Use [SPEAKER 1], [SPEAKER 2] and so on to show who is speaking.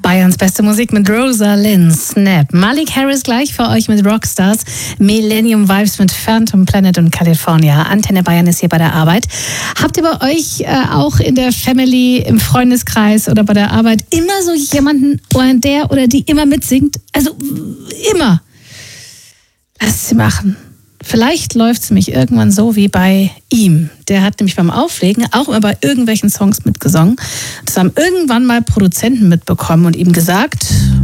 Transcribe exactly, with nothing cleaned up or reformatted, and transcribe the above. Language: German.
[SPEAKER 1] Bayerns beste Musik mit Rosalind Snap. Malik Harris gleich für euch mit Rockstars. Millennium Vibes mit Phantom Planet und California. Antenne Bayern ist hier bei der Arbeit. Habt ihr bei euch äh, auch in der Family, im Freundeskreis oder bei der Arbeit immer so jemanden, der oder die immer mitsingt? Also immer. Lasst sie machen. Vielleicht läuft es nämlich irgendwann so wie bei ihm. Der hat nämlich beim Auflegen auch immer bei irgendwelchen Songs mitgesungen. Das haben irgendwann mal Produzenten mitbekommen und ihm gesagt,